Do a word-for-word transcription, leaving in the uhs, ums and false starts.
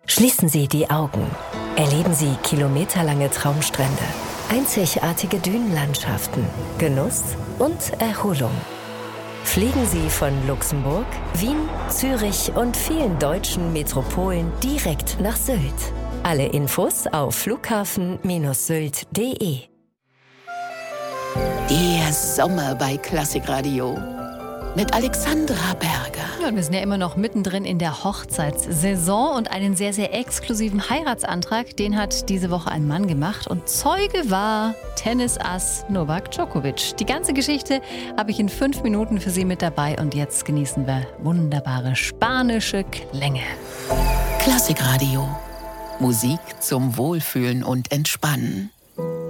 Schließen Sie die Augen. Erleben Sie kilometerlange Traumstrände, einzigartige Dünenlandschaften, Genuss und Erholung. Fliegen Sie von Luxemburg, Wien, Zürich und vielen deutschen Metropolen direkt nach Sylt. Alle Infos auf flughafen Bindestrich sylt punkt de. Der Sommer bei Klassikradio mit Alexandra Berger. Ja, und wir sind ja immer noch mittendrin in der Hochzeitssaison und einen sehr, sehr exklusiven Heiratsantrag, den hat diese Woche ein Mann gemacht und Zeuge war Tennisass Novak Djokovic. Die ganze Geschichte habe ich in fünf Minuten für Sie mit dabei und jetzt genießen wir wunderbare spanische Klänge. Klassikradio. Musik zum Wohlfühlen und Entspannen.